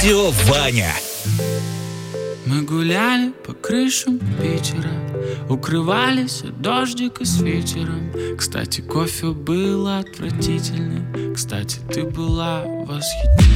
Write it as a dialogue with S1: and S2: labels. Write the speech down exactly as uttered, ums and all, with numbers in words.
S1: Радио Ваня.
S2: Мы гуляли по крышам Питера, укрывались от дождика с вечером. Кстати, кофе был отвратительный. Кстати, ты была восхитительна.